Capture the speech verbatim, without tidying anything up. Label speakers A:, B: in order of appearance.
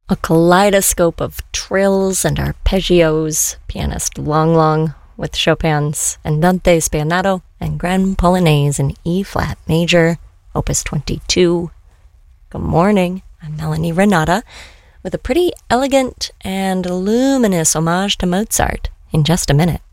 A: A kaleidoscope of trills and arpeggios, pianist Lang Lang with Chopin's Andante Spianato and Grand Polonaise in E-flat major, Opus twenty-two. Good morning, I'm Melanie Renata with a pretty elegant and luminous homage to Mozart in just a minute.